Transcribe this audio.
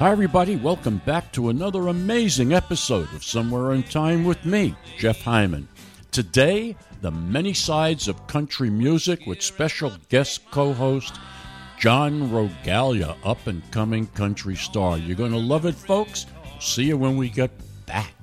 Hi, everybody. Welcome back to another amazing episode of Somewhere in Time with me, Jeff Hyman. Today, the many sides of country music with special guest co-host John Rogalia, up-and-coming country star. You're going to love it, folks. See you when we get back.